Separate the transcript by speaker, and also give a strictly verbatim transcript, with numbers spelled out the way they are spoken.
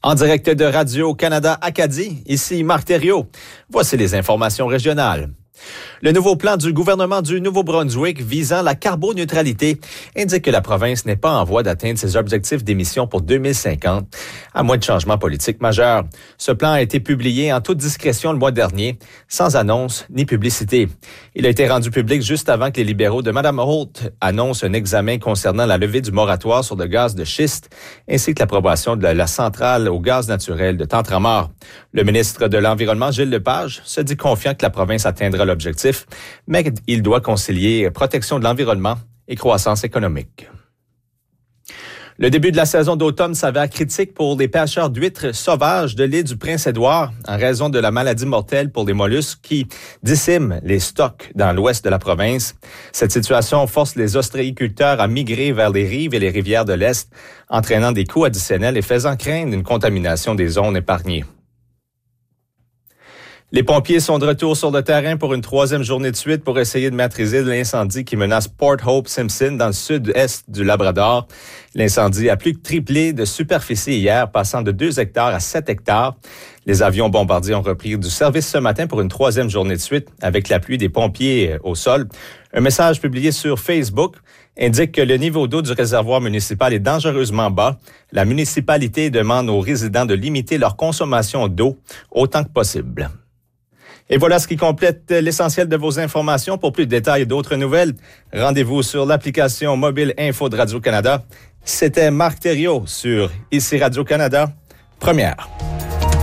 Speaker 1: En direct de Radio-Canada Acadie, ici Marc Thériault. Voici les informations régionales. Le nouveau plan du gouvernement du Nouveau-Brunswick visant la carboneutralité indique que la province n'est pas en voie d'atteindre ses objectifs d'émissions pour deux mille cinquante, à moins de changements politiques majeurs. Ce plan a été publié en toute discrétion le mois dernier, sans annonce ni publicité. Il a été rendu public juste avant que les libéraux de Mme Holt annoncent un examen concernant la levée du moratoire sur le gaz de schiste, ainsi que l'approbation de la centrale au gaz naturel de Tentramar. Le ministre de l'Environnement, Gilles Lepage, se dit confiant que la province atteindra l'objectif, mais il doit concilier protection de l'environnement et croissance économique. Le début de la saison d'automne s'avère critique pour les pêcheurs d'huîtres sauvages de l'île du Prince-Édouard en raison de la maladie mortelle pour les mollusques qui déciment les stocks dans l'ouest de la province. Cette situation force les ostréiculteurs à migrer vers les rives et les rivières de l'Est, entraînant des coûts additionnels et faisant craindre une contamination des zones épargnées. Les pompiers sont de retour sur le terrain pour une troisième journée de suite pour essayer de maîtriser l'incendie qui menace Port Hope Simpson dans le sud-est du Labrador. L'incendie a plus que triplé de superficie hier, passant de deux hectares à sept hectares. Les avions bombardiers ont repris du service ce matin pour une troisième journée de suite avec l'appui des pompiers au sol. Un message publié sur Facebook indique que le niveau d'eau du réservoir municipal est dangereusement bas. La municipalité demande aux résidents de limiter leur consommation d'eau autant que possible. Et voilà ce qui complète l'essentiel de vos informations. Pour plus de détails et d'autres nouvelles, rendez-vous sur l'application mobile Info de Radio-Canada. C'était Marc Thériault sur Ici Radio-Canada, première.